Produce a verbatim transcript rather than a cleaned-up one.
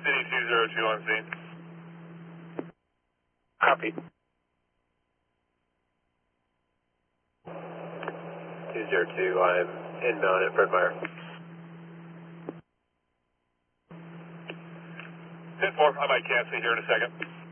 City two zero two on scene. Copy. two zero two, I'm inbound at Fred Meyer. ten four, I might cancel you here in a second.